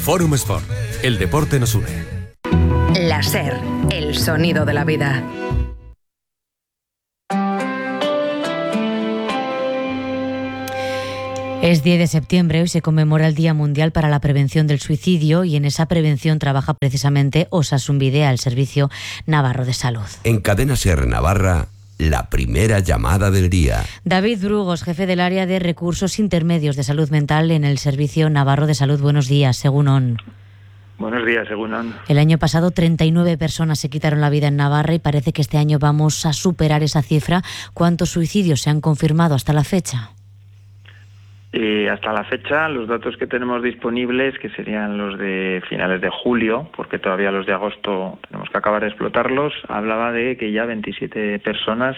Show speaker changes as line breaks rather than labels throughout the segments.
Fórum Sport. El deporte nos une.
La SER, el sonido de la vida.
Es 10 de septiembre, hoy se conmemora el Día Mundial para la Prevención del Suicidio y en esa prevención trabaja precisamente Osasun Bidea, el Servicio Navarro de Salud.
En Cadena SER Navarra, la primera llamada del día.
David Brugos, jefe del área de recursos intermedios de salud mental en el Servicio Navarro de Salud. Buenos días, según ON.
Buenos días, según ON.
El año pasado 39 personas se quitaron la vida en Navarra y parece que este año vamos a superar esa cifra. ¿Cuántos suicidios se han confirmado hasta la fecha?
Hasta la fecha, los datos que tenemos disponibles, que serían los de finales de julio, porque todavía los de agosto tenemos que acabar de explotarlos, hablaba de que ya 27 personas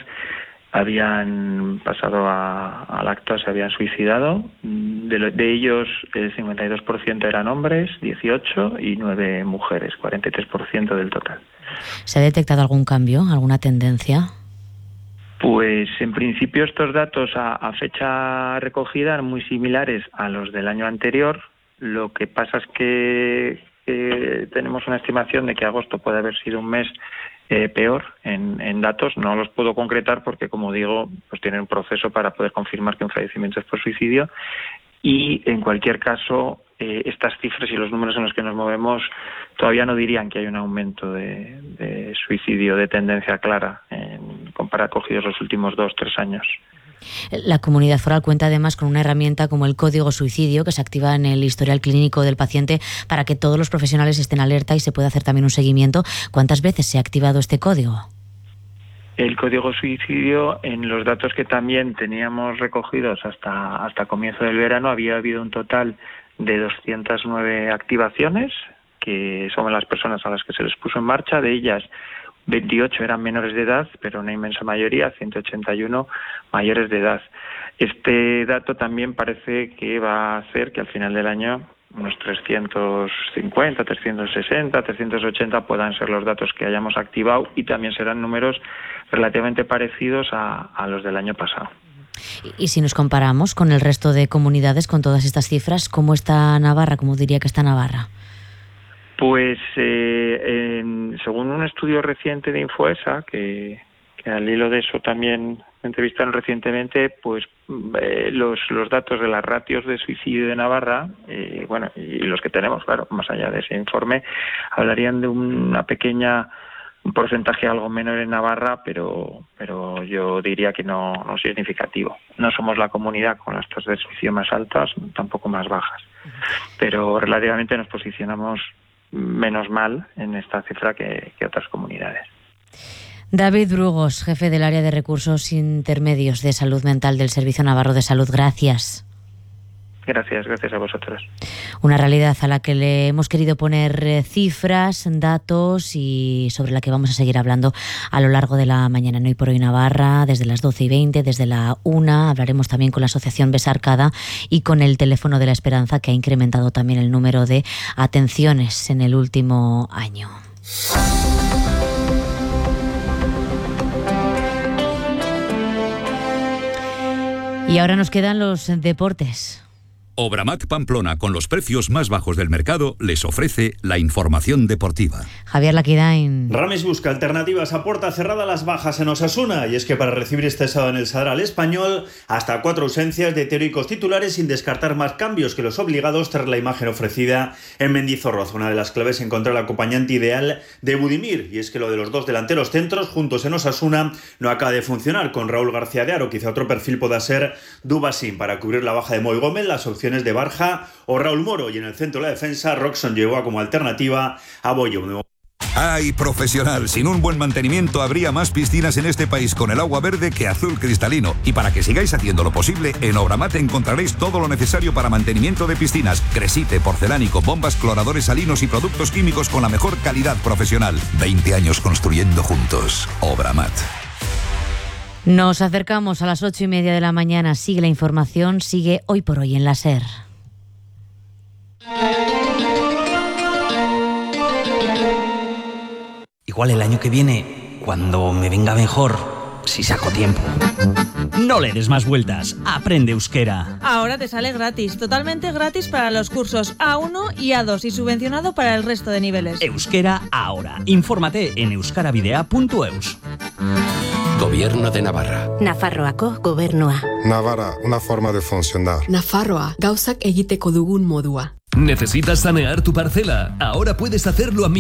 habían pasado al acto, se habían suicidado. De ellos, el 52% eran hombres, 18, y 9 mujeres, 43% del total.
¿Se ha detectado algún cambio, alguna tendencia?
Pues en principio estos datos a fecha recogida eran muy similares a los del año anterior. Lo que pasa es que tenemos una estimación de que agosto puede haber sido un mes peor en datos. No los puedo concretar porque, como digo, pues tienen un proceso para poder confirmar que un fallecimiento es por suicidio. Y en cualquier caso, estas cifras y los números en los que nos movemos todavía no dirían que hay un aumento de suicidio de tendencia clara comparado cogidos los últimos 2-3 años.
La Comunidad Foral cuenta además con una herramienta como el Código Suicidio, que se activa en el historial clínico del paciente para que todos los profesionales estén alerta y se pueda hacer también un seguimiento. ¿Cuántas veces se ha activado este código?
El Código Suicidio, en los datos que también teníamos recogidos hasta comienzo del verano, había habido un total de 209 activaciones, que son las personas a las que se les puso en marcha. De ellas, 28 eran menores de edad, pero una inmensa mayoría, 181 mayores de edad. Este dato también parece que va a hacer que al final del año unos 350, 360, 380 puedan ser los datos que hayamos activado, y también serán números relativamente parecidos a los del año pasado.
Y si nos comparamos con el resto de comunidades, con todas estas cifras, ¿cómo está Navarra? ¿Cómo diría que está Navarra?
Pues según un estudio reciente de Infoesa, que al hilo de eso también me entrevistaron recientemente, pues los datos de las ratios de suicidio de Navarra, y los que tenemos, claro, más allá de ese informe, hablarían de un porcentaje algo menor en Navarra, pero yo diría que no significativo. No somos la comunidad con las tasas de suicidio más altas, tampoco más bajas, pero relativamente nos posicionamos menos mal en esta cifra que otras comunidades.
David Brugos, jefe del área de recursos intermedios de salud mental del Servicio Navarro de Salud, gracias.
Gracias a vosotros.
Una realidad a la que le hemos querido poner cifras, datos y sobre la que vamos a seguir hablando a lo largo de la mañana en Hoy por Hoy Navarra, desde las 12:20, desde la 1. Hablaremos también con la Asociación Besarcada y con el Teléfono de la Esperanza, que ha incrementado también el número de atenciones en el último año. Y ahora nos quedan los deportes.
Obramat Pamplona, con los precios más bajos del mercado, les ofrece la información deportiva.
Javier Laquidain.
Ramis busca alternativas a puerta cerrada a las bajas en Osasuna, y es que para recibir este sábado en el Sadar Español, hasta 4 ausencias de teóricos titulares, sin descartar más cambios que los obligados tras la imagen ofrecida en Mendizorroza. Una de las claves es encontrar el acompañante ideal de Budimir, y es que lo de los dos delanteros centros juntos en Osasuna no acaba de funcionar. Con Raúl García de Aro, quizá otro perfil pueda ser Dubasín para cubrir la baja de Moi Gómez. Las opciones de Barja o Raúl Moro, y en el centro de la defensa Roxon llegó como alternativa a Boyo.
¡Ay, profesional! Sin un buen mantenimiento habría más piscinas en este país con el agua verde que azul cristalino. Y para que sigáis haciendo lo posible, en Obramat encontraréis todo lo necesario para mantenimiento de piscinas: cresite, porcelánico, bombas, cloradores salinos y productos químicos con la mejor calidad profesional. 20 años construyendo juntos. Obramat.
Nos acercamos a las 8:30 de la mañana. Sigue la información, sigue Hoy por Hoy en la SER.
Igual el año que viene, cuando me venga mejor, si saco tiempo. No le des más vueltas, aprende euskera.
Ahora te sale gratis, totalmente gratis para los cursos A1 y A2 y subvencionado para el resto de niveles.
Euskera ahora. Infórmate en euskaravidea.eus.
Gobierno de Navarra.
Nafarroako gobernua.
Navarra, una forma de funcionar.
Nafarroa, gauzak egiteko dugun modua.
¿Necesitas sanear tu parcela? Ahora puedes hacerlo a